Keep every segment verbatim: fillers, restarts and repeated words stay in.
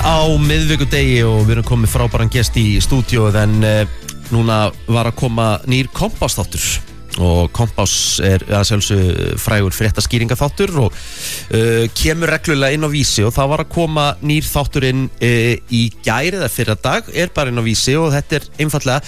á miðvikudegi og við erum komið frábæran gest í stúdíóið en uh, núna var að koma nýr kompásþáttur og kompás er að sjálfsögðu frægur fréttaskýringaþáttur og uh, kemur reglulega inn á Vísi og það var að koma nýr þátturinn uh, í gær eða fyrra dag er bara inn á Vísi og þetta er einfallega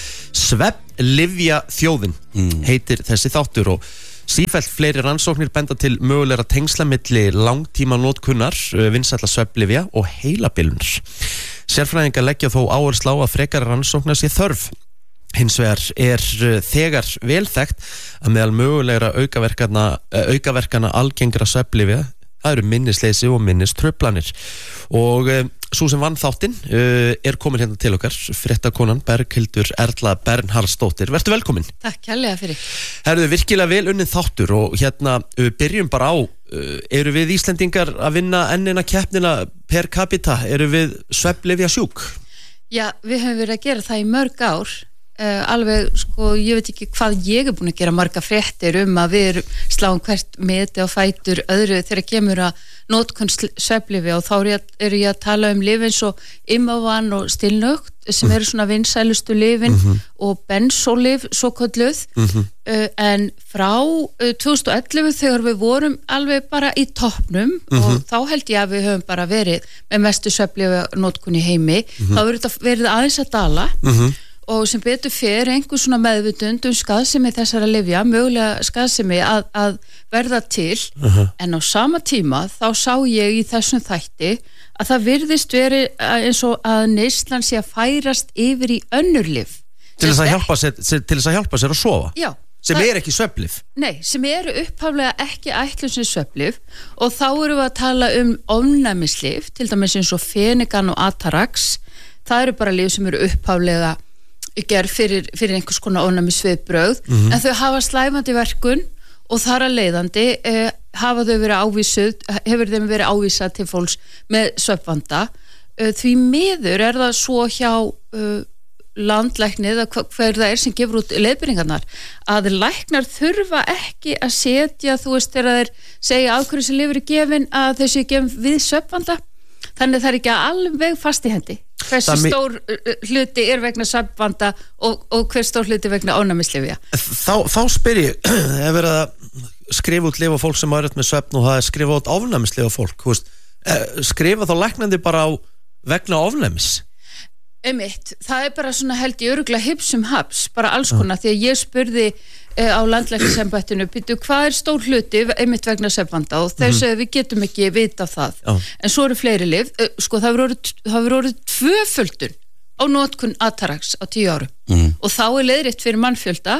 svefnlyfja þjóðin mm. heitir þessi þáttur og sífellt fleiri rannsóknir benda til mögulegra tengsla milli langtíma notkunnar, vinsælla svefnlyfja og heilabilunar. Sérfræðingar leggja þó áherslu á að frekari rannsóknar sé þörf. Hins vegar er þegar vel þekkt að meðal mögulegra aukaverkana, aukaverkana algengra svefnlyfja, það eru minnisleysi og minnistruflanir. Og uh, svo sem vann þáttinn uh, er komin hérna til okkar, fréttakonan Berghildur Erla Bernharðsdóttir. Vertu velkomin. Takk kærlega fyrir. Herðu, virkilega vel unnið þáttur og hérna uh, byrjum bara á, uh, eru við Íslendingar að vinna ennina keppnina per capita, eru við svefnlyfja sjúk? Já, við höfum verið að gera það í mörg ár. Uh, alveg, sko, ég veit ekki hvað ég er búin að gera marga fréttir um að við sláum hvert meti á fætur öðru þegar kemur að notkun svefnlyfja og þá er ég, er ég að tala um lyf eins og Imavan og Stilnoct sem eru svona vinsælustu lyfin mm -hmm. og Benzolyf svo kölluð mm -hmm. uh, en frá uh, tvö þúsund og ellefu þegar við vorum alveg bara í toppnum mm -hmm. og þá held ég að við höfum bara verið með mestu svefnlyfja notkun í heimi mm -hmm. þá verður þetta verið aðeins að dala mm -hmm. og sem betur fyrir einhver svona meðvitund um skaðsemi þessara lyfja, mögulega skaðsemi að, að verða til uh-huh. en á sama tíma þá sá ég í þessum þætti að það virðist verið eins og að neyslan sé að færast yfir í önnur lyf til þess að hjálpa sér, til þess að hjálpa sér að sofa já, sem það, er ekki svefnlyf nei, sem eru upphaflega ekki ætluð sem svefnlyf og þá erum við að tala um ofnæmislyf, til dæmis eins og Fenigan og Atarax, það eru bara lyf sem eru upphaflega gerð fyrir, fyrir einhvers konar ofnæmisviðbrögð mm-hmm. en þau hafa slæmandi verkun og þar að leiðandi eh, hafa þau verið ávísuð hefur þeim verið ávísað til fólks með svefnvanda eh, því miður er það svo hjá eh, landlæknið að hver það er sem gefur út leiðbeiningarnar að læknar þurfa ekki að setja þú veist þegar þeir segja af hverju sem lyf eru gefin að þau séu gefin við svefnvanda þannig það er ekki alveg fast í hendi hversu mi- stór hluti er vegna svefnvanda og, og hver stór hluti vegna ofnæmislyfja. Þá, þá spyr ég ef verið að skrifa út lyf á fólk sem er með svefn og það er skrifa út ofnæmislyf á fólk, veist, skrifa þá læknandi bara á vegna ofnæmis? Einmitt, það er bara svona held ég örugglega hipsum haps, bara alls konar því að ég spurði á landlæknisembættinu býtu hvað er stór hluti einmitt vegna svefnvanda og þeir segja við getum ekki vita það Já. En svo eru fleiri lyf sko það verður orðið, það verður orðið tvöföldun á notkun Atarax á tíu árum mm. og þá er leiðrétt fyrir mannfjölda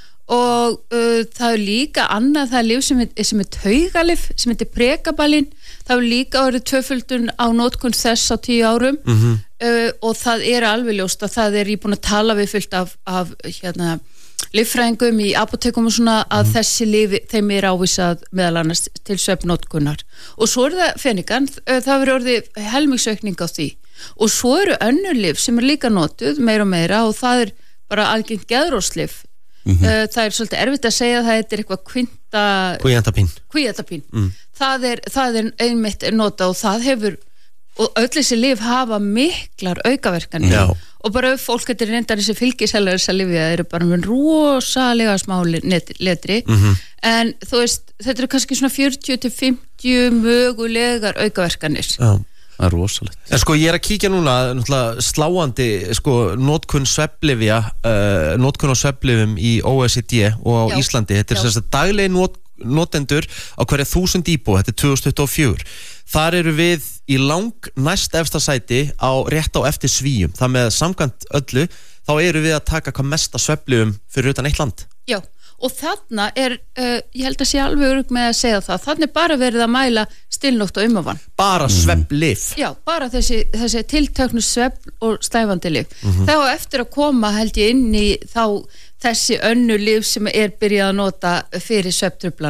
og uh, það er líka annað það er lyf sem er, sem er taugalyf sem heitir Pregabalin það er líka orðið tvöföldun á notkun þess á tíu árum mm-hmm. uh, og það er alveg ljóst að það er ég búin að tala við fullt af, af hérna lyffræðingum í apótekum og svona að mm. þessi lyf þeim er ávísað meðal annars til svefnnotkunar og svo er það Fenigan, það verður orðið helmingsaukning á því og svo eru önnur lyf sem er líka notuð meira og meira og það er bara algengt geðróslyf mm-hmm. það er svolítið erfitt að segja að það er eitthvað kvinta Kvíatapín Kvíatapín mm. það, er, það er einmitt nota og það hefur og öll þessi lyf hafa miklar aukaverkanir Já. og bara fólk getur reyndar þessi fylgisellar þessar lyfja eru bara með rosalega smá letri mm-hmm. en þú veist, þetta eru kannski svona fjörutíu til fimmtíu mögulegar aukaverkanir Já, það er rosalegt En sko ég er að kíkja núna, náttúrulega sláandi sko, notkun svefnlyfja uh, notkun á svefnlyfjum í O E C D og á Já. Íslandi, þetta er þess að daglegi not, notendur á hverja þúsund íbúa, þetta er tvö þúsund tuttugu og fjögur Þar eru við í lang næst efsta sæti á rétt á eftir Svíum. Það með samkvæmt öllu, þá eru við að taka hvað mesta svefnlyfjum fyrir utan eitt land. Já, og þarna er, uh, ég held að sé alveg örugg með að segja það, þarna er bara verið að mæla Stilnoct og Imavan. Bara mm. svefnlyf? Já, bara þessi, þessi tiltöknu svefn og slæfandi lyf. Mm-hmm. Þá eftir að koma held ég inn í þá þessi önnu lyf sem er byrjað að nota fyrir svefntruflanir.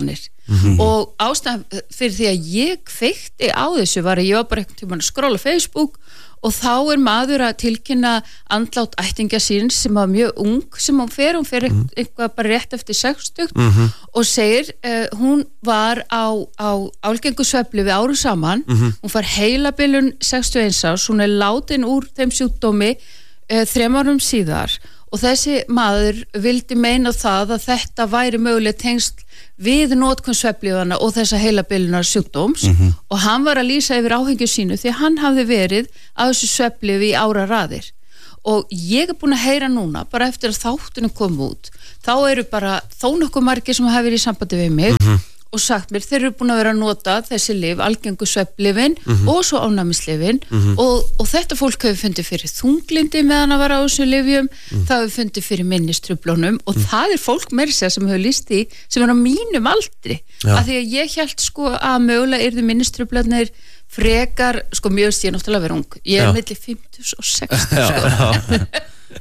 mm-hmm. og ástæðan fyrir því að ég kveikti á þessu var að ég var bara einhvern tímann að skrolla Facebook og þá er maður að tilkynna andlát ættingja sín sem var mjög ung sem hún fer, hún fer mm. eitthvað bara rétt eftir sextugt mm-hmm. og segir uh, hún var á, á álgengu svefli við árum saman mm-hmm. hún fær heilabilun sextíu og eins árs, hún er látin úr þeim sjúkdómi uh, þrem árum síðar og þessi maður vildi meina það að þetta væri möguleg tengst við notkun svefnlyfjanna og þessa heilabilunar sjúkdóms mm-hmm. og hann var að lýsa yfir áhengju sínu því að hann hafði verið á þessu svefnlyfi í áraraðir og ég er búin að heyra núna bara eftir að þáttunum kom út þá eru bara þó nokkuð margir sem hafa verið í sambandi við mig mm-hmm. og sagt mér þeir eru búin að vera að nota þessi lyf algengu svefnlyfin mm-hmm. og svo ánæmislyfin mm-hmm. og, og þetta fólk hefur fundið fyrir þunglindi meðan að vera á þessu lyfjum mm-hmm. það hefur fundið fyrir minnistruflunum og mm-hmm. það er fólk meira sér sem hefur lýst í sem er á mínum aldri Já. Af því að ég held sko að mögulega yrðu minnistruflanir frekar sko mjög stíð náttúrulega vera ung ég er Já. Milli fimmtugs og sextugs sko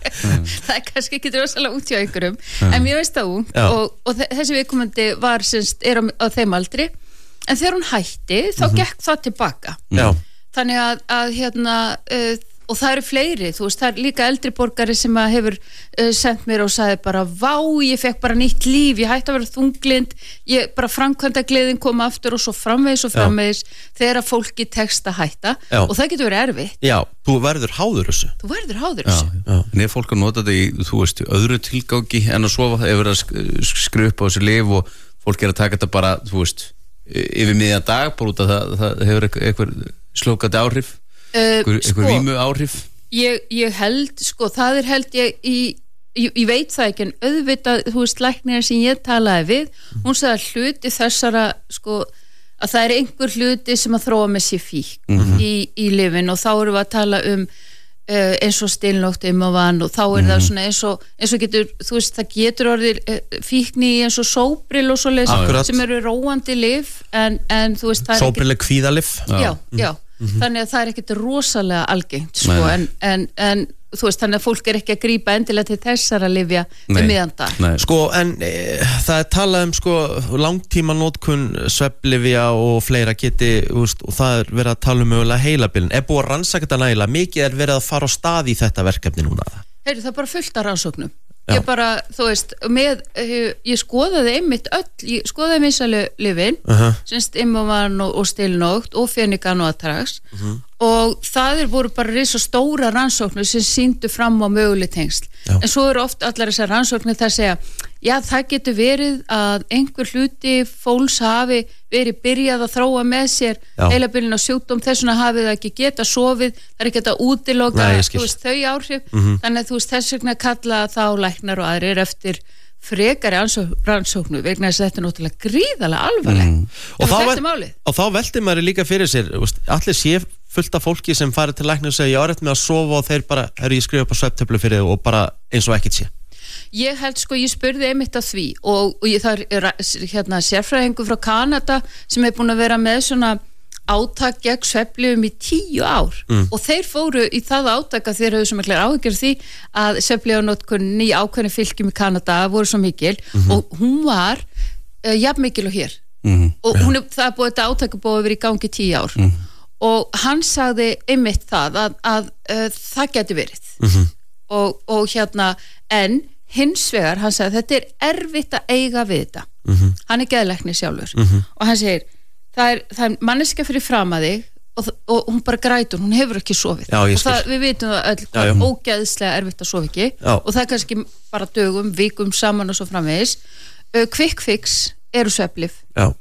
það er kannski ekki rosalega út hjá einhverjum en mér veist það ung og, og þessi viðkomandi var semst er á, á þeim aldri en þegar hún hætti þá mm-hmm. gekk það tilbaka Já. Þannig að, að hérna uh, og það eru fleiri, þú veist, það er líka eldri borgari sem að hefur uh, sendt mér og sagði bara, vá, ég fekk bara nýtt líf ég hætti að vera þunglind ég bara framkvæmda gleðin koma aftur og svo framvegis og framvegis Já. Þegar að fólki tekst að hætta Já. Og það getur verið erfitt Já, þú verður háður þessu Þú verður háður þessu Já, já. En ef fólk að nota þetta í, þú veist, öðru tilgangi en að sofa, ef verður að skrifa upp á þessu lyf og fólk er að taka þetta bara, þú veist, yfir miðjan dag bara út að það, það hefur eitthvað slókandi áhrif Uh, Einhver, sko, einhver vímu áhrif ég, ég held, sko, það er held ég í, ég, ég veit það ekki en auðvitað, þú veist, læknir sem ég talaði við, hún sagði að hluti þessara, sko, að það er einhver hluti sem að þróa með sér fík mm-hmm. í, í lifin og þá erum við að tala um uh, eins og stilnótt um og vann og þá er mm-hmm. það svona eins og, eins og getur, þú veist, það getur orðið uh, fíkni eins og sóbril og svo leys sem eru róandi lif en, en þú veist, það er sóbril er kvíðalif Já, já Mm-hmm. Þannig að það er ekkert rosalega algengt sko, en, en, en þú veist þannig að fólk er ekki að grípa endilega til þessara lyfja til miðanda sko en e, það er talað um sko langtíma notkun svefnlyfja og fleira geti úst, og það er verið að tala um mögulega heilabilun er búið að rannsaka þetta nægilega mikið er verið að fara á stað í þetta verkefni núna Heyri, það er bara fullt af rannsóknum Já. Ég bara, þú veist, með ég skoðaði einmitt öll, ég skoðaði misali lyfin, uh-huh. semst Immovan og, og Stilnótt og Fenigan og Atrax uh-huh. og það er voru bara risa stóra rannsóknir sem sýndu fram á möguleg tengsl Já. En svo eru oft allar þessar rannsóknir það segja, já það getur verið að einhver hluti fólks hafi verið byrjað að þróa með sér heilabilun og sjúkdóm þess vegna hafi það ekki geta sofið, það er ekki að útiloka þú veist, þau áhrif, mm-hmm. þannig að þú veist þess vegna kalla þá læknar og aðrir eftir frekari rannsóknu vegna þess að þetta er náttúrulega gríðarlega alvarlegt mm. og, þá vel, og þá velti maður líka fyrir sér allir sé fullt af fólki sem farið til læknar og segja ég á rétt með að sofa og þeir bara eru ég skrifa upp á svefntöflu fyrir þau og bara eins og ekkert sé Ég held sko, ég spurði einmitt af því og, og ég, það er hérna sérfræðingur frá Kanada sem er búin að vera með svona átak gegn svefnlyfjum í tíu ár mm. og þeir fóru í það átaka þeir höfðu svo miklar áhyggjur því að svefnlyfjanotkun í ákveðnum fylkjum í Kanada voru svo mikil mm-hmm. og hún var uh, jafn mikil og hér mm-hmm. og hún er, það er búið þetta átaka búið að vera í gangi í tíu ár mm-hmm. og hann sagði einmitt það að, að uh, það geti verið mm-hmm. og, og hérna en hins vegar, hann sagði þetta er erfitt að eiga við þetta mm-hmm. hann er geðlæknir sjálfur mm-hmm. og hann segir það er, það er manneska fyrir fram að þig og, og hún bara grætur, hún hefur ekki sofið já, og það, við vitum það öll hvað er ógeðslega erfitt að sofa ekki já. Og það er kannski bara dögum, vikum saman og svo framvegis uh, quick fix eru svefnlyf uh,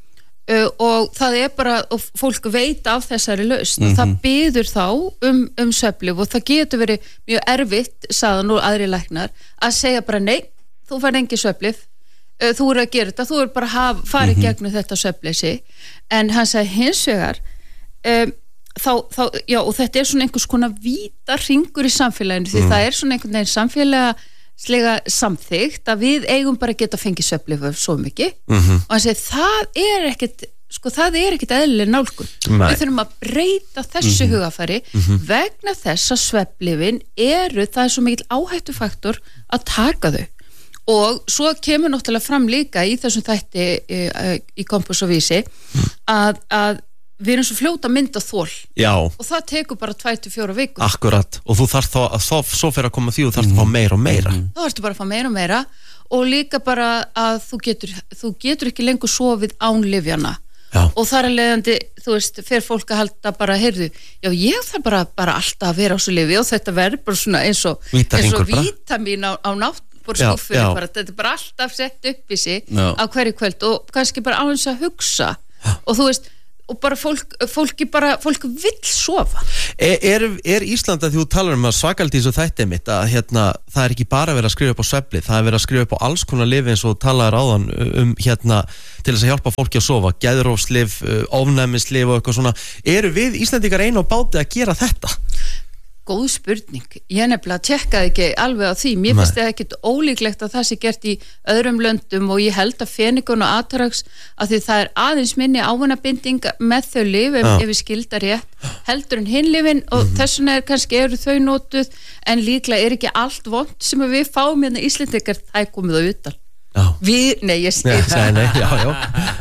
og það er bara og fólk veit af þessari lausn mm-hmm. það biður þá um, um svefnlyf og það getur verið mjög erfitt sagðan og aðri læknar að segja bara nei, þú fær engi svefnlyf uh, þú eru að gera þetta, þú eru bara að fara mm-hmm. gegnum þetta svefnleysi en hann sagði hins vegar um, þá, þá, já og þetta er svona einhvers konar víta hringur í samfélaginu því mm. það er svona einhvern veginn samfélagslega samþykkt að við eigum bara að geta fengið svefnlyf svo mikið mm-hmm. og hann segi það er ekkert sko það er ekkert eðlileg nálgun Nei. Við þurfum að breyta þessu mm-hmm. hugafæri mm-hmm. vegna þess að svefnlyfin eru það er svo mikill áhættufaktor að taka þau og svo kemur náttúrulega fram líka í þessum þætti í, í Kompás og Vísi að, að við erum svo fljóta að mynda þól Já. og það tekur bara tvær til fjórar vikur Akkurat, og þú þarf þá að svo, svo fyrir að koma því og þarf mm. að fá meira og meira mm. þá ertu bara að fá meira og meira og líka bara að þú getur, þú getur ekki lengur sofið án lyfjana Já. Og þar er leiðandi, þú veist, fer fólk að halda bara, heyrðu, já ég þarf bara, bara alltaf að vera á svo lyfi og þetta verður bara svona eins og, eins og vítamín á, á náttbúrskúffunni bara, þetta er bara alltaf sett upp í sig já. Á hverju kvöld og kannski bara á þess að hugsa já. Og þú veist, og bara fólk, fólki bara, fólk vill sofa. Er, er, er Ísland að þú talar um að svakaldi svo þætti mitt að hérna, það er ekki bara verið að skrifa upp á svefnlyf, það er verið að skrifa upp á alls konar lyf eins og talaður áðan um hérna til þess að hjálpa fólki að sofa, geðrófslyf, ofnæmislyf og eitthvað svona. Eru við Íslendingar einu á báti að gera þetta? Góð spurning. Ég nefnilega tjekkaði ekki alveg á því. Mér finnst það ekkert ólíklegt að það sé gert í öðrum löndum og ég held að Fenikon og Atarax að því það er aðeins minni ávanabinding með þau lyf ef, ef við skildar rétt heldur en hinlyfin og mm-hmm. þess vegna er kannski eru þau notuð en líklega er ekki allt vont sem við fáum hérna Íslendingar, það er komið á utan. Já. Við, nei ég skil já, nei, já, já.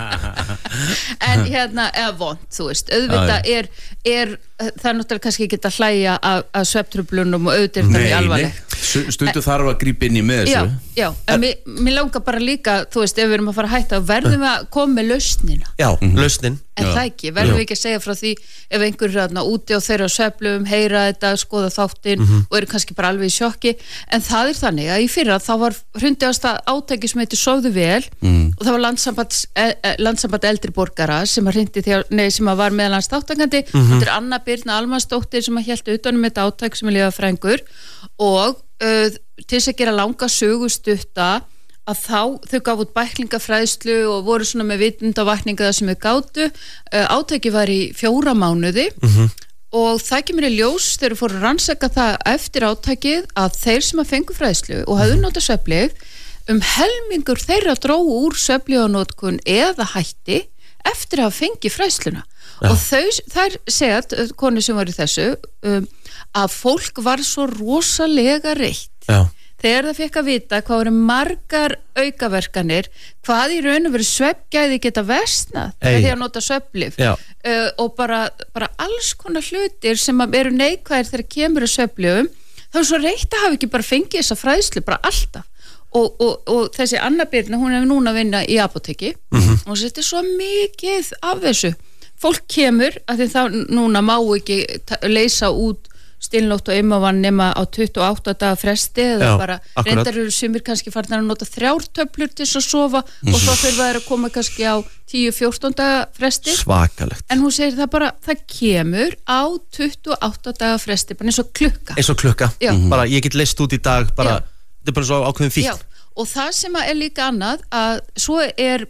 En hérna, eða vont, þú veist auðvitað er, er það er náttúrulega kannski ekki að hlæja að, að svefntruflunum og auðvitað er það mjög alvarlegt stundu þarf að grípa inn í með þessu já, já, en mér, mér langar bara líka þú veist, ef við erum að fara að hætta verðum við að koma með lausnina já, mm-hmm. lausnin en já. Það ekki, verðum við ekki að segja frá því ef einhver er hérna úti og þeirra á svefnlöfum heyra þetta, skoða þáttinn mm-hmm. og eru kannski bara alveg í sjokki en það er þannig að í fyrra þá var hrundigasta átæki sem heitir Sofðu vel mm. og það var landssamband, landssamband eldri borgara sem að hringdi þegar, nei, sem að var meðalans þáttakandi mm-hmm. þetta er Anna Birna Almansdóttir sem að hélt utanum þetta átæk sem er lífafræðingur og uh, til þess að gera langa sögustutta að þá þau gáfu út bæklingafræðslu og voru svona með vitundavakninga það sem þau gátu uh, átæki var í fjóra mánuði mm-hmm. og það kemur í ljós þegar þau fóru að rannsaka það eftir átækið að þeir sem að fengu fræðslu og hafðu notað svefnlyf um helmingur þeirra drógu úr svefnlyfanotkun eða hætti eftir að fengi fræðsluna ja. Og þau, þær segja konu sem var í þessu um, að fólk var svo rosalega reitt ja. Þegar það fekk að vita hvað eru margar aukaverkanir hvað í raun og veru svefngæði geta versnað með því að nota svefnlyf uh, og bara, bara alls konar hlutir sem eru neikvæðir þegar kemur að svefnlyfum þá er svo reitt að hafa ekki bara fengið þessa fræðslu bara alltaf og, og, og þessi Anna Birna, hún er núna að vinna í apóteki mm-hmm. og þetta er svo mikið af þessu fólk kemur, að því þá núna má ekki leysa út stillnótt og imavann nema á tuttugu og átta daga fresti eða Já, bara, akkurat. Reyndar eru sumir kannski farin að nota þrjártöflur til þess að sofa mm. og svo þurfa þeir að koma kannski á tíu til fjórtán daga fresti svakalegt en hún segir það bara, það kemur á tuttugu og átta daga fresti bara eins og klukka eins og klukka, mm-hmm. bara ég get leist út í dag bara, þetta er bara svo ákveðin fínt Já, og það sem er líka annað að svo er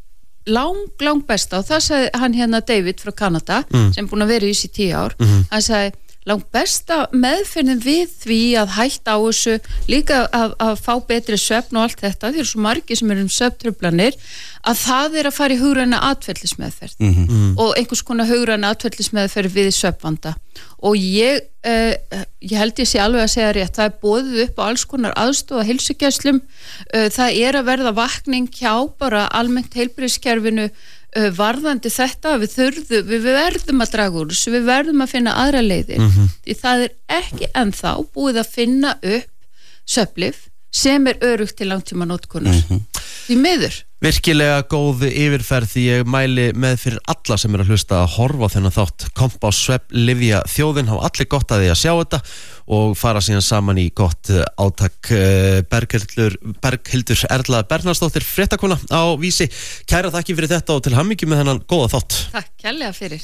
lang, lang besta og það sagði hann hérna David frá Kanada mm. sem er búin að vera í þessi tíu ár mm-hmm. hann sagði, lang besta meðferðin við því að hætta á þessu líka að, að fá betri svefn og allt þetta, því eru svo margir sem eru um svefntruflanir, að það er að fara í hugræna atferlismeðferð mm-hmm. og einhvers konar hugræna atferlismeðferð við svefnvanda og ég uh, ég held ég sé alveg að segja rétt, það er boðið upp á alls konar aðstoða heilsugæslum, uh, það er að verða vakning hjá bara almennt heilbrigðiskerfinu uh, varðandi þetta, við þurfum við verðum að draga úr þessu, við verðum að finna aðra leiðir, mm-hmm. því það er ekki ennþá búið að finna upp svefnlyf sem er örugt til langtíma notkunar mm-hmm. því miður. Virkilega góð yfirferð því ég mæli með fyrir alla sem er að hlusta að horfa á þennan þátt Kompás svefnlyfja þjóðin, hafa allir gott að því að sjá þetta og fara síðan saman í gott átak. Berghildur, Berghildur Erla Bernharðsdóttir, fréttakona á Vísi, kæra þakki fyrir þetta og til hamingju með þennan góða þátt. Takk kærlega fyrir.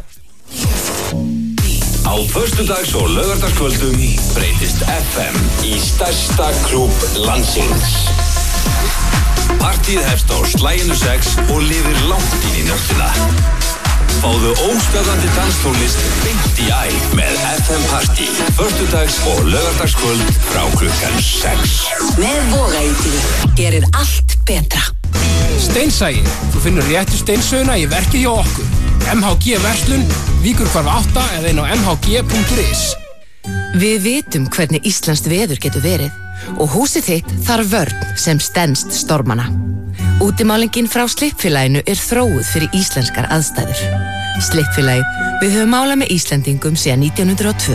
Á föstudags- og laugardagskvöldum breytist F M í stærsta klúbb landsins. Partíð hefst á slaginu sex og lifir langt inn í nóttina. Fáðu óstöðandi danstónlist beint í æð með F M Party föstudags- og laugardagskvöld frá klukkan sex. Með Vogaíti gerir allt betra. Steinsæi, þú finnur réttu steinsöguna í verkið hjá okkur. M H G Verslun, Víkurhvarf átta eða inn á m h g punktur is. Við vitum hvernig íslenskt veður getur verið og húsið þitt þarf vörn sem stenst stormana. Útimálingin frá Slippfélaginu er þróuð fyrir íslenskar aðstæður. Slippfélagið, við höfum málað með Íslendingum síðan nítján hundruð og tvö.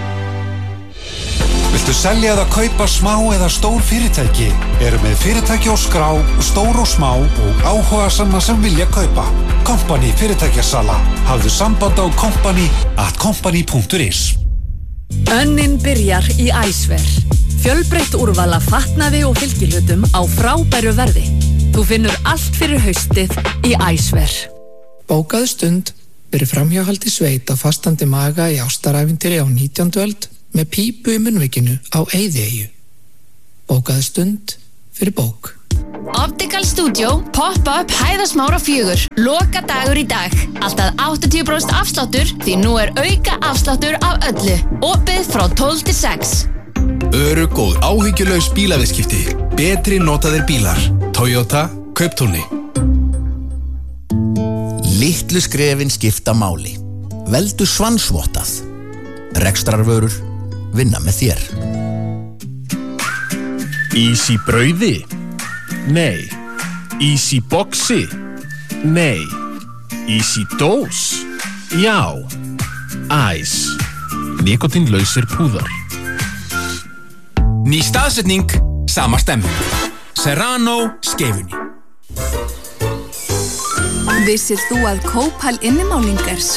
Viltu selja eða kaupa smá eða stór fyrirtæki? Eru með fyrirtæki og skrá, stór og smá og áhugasamma sem vilja kaupa. Company fyrirtækjasala. Hafðu samband á company at company punktur is. Önnin byrjar í Æsver. Fjölbreytt úrval af fatnaði og fylgihlutum á frábæru verði. Þú finnur allt fyrir haustið í Æsver. Bókaðu stund fyrir framhjáhaldi sveit á fastandi maga í ástarævintýri á nítjándu öld með pípu í munnvikinu á Eyðieyju. Bókaðu stund fyrir bók. Optical Studio, pop-up Hæðasmára fjögur. Loka dagur í dag. Alltaf áttatíu prósent afsláttur því nú er auka afsláttur af öllu. Opið frá tólf til sex. Örugg og áhyggjulaus bílaviðskipti. Betri notaðir bílar. Toyota, Kauptúni. Litlu skrefin skipta máli. Veldu svansvottað. Rekstrarvörur vinna með þér. Ís í brauði? Nei. Ís í boxi? Nei. Ís í dós? Já. Æs. Nikotínlausir púðar. Ný staðsetning, sama stemming. Serrano Skeifunni. Vissir þú að Kópal innimáling er